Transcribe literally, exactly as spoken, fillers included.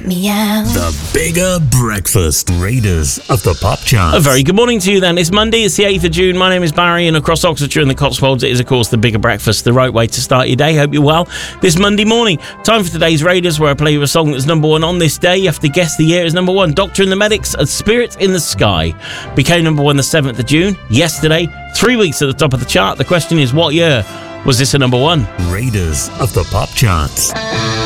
let me out. The Bigger Breakfast, Raiders of the Pop Charts. A very good morning to you then. It's Monday, it's the eighth of June. My name is Barry, and across Oxfordshire and the Cotswolds, it is, of course, the Bigger Breakfast, the right way to start your day. Hope you're well. This Monday morning, time for today's Raiders, where I play you a song that's number one on this day. You have to guess the year. It's number one. Doctor and the Medics, A Spirit in the Sky. Became number one the seventh of June, yesterday. Three weeks at the top of the chart. The question is, what year was this a number one? Raiders of the Pop Charts.